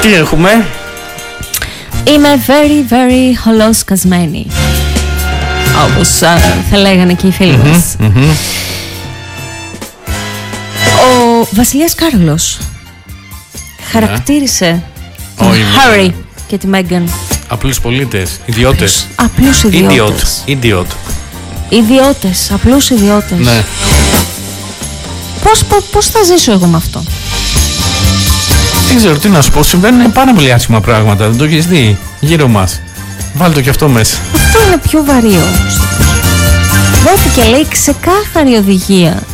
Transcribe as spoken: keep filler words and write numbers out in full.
Τι έχουμε? Είμαι very very χολόσκασμένη, όπως uh, θα λέγανε και οι φίλοι mm-hmm, μας. Mm-hmm. Ο Βασιλιάς Κάρολος χαρακτήρισε yeah. τον Harry και τη Μέγκαν απλούς πολίτες, ιδιώτες. Απλούς ιδιώτες. Idiot. Ιδιώτες, απλούς ιδιώτες. Ναι. Πώς, πώς, πώς θα ζήσω εγώ με αυτό? Δεν ξέρω τι να σου πω, συμβαίνουν πάρα πολύ άσχημα πράγματα, δεν το έχεις δει γύρω μας. Βάλτε το κι αυτό μέσα. Αυτό είναι πιο βαρύ όμως. Δόθηκε, λέει, ξεκάθαρη οδηγία